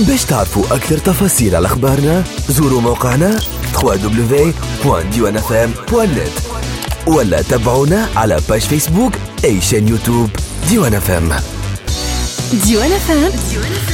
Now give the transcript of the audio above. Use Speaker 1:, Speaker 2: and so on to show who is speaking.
Speaker 1: باش تعرفوا أكثر تفاصيل على أخبارنا زوروا موقعنا www.diwanfm.net ولا تابعونا على باج فيسبوك أي شان يوتيوب ديوان FM.
Speaker 2: ديوان FM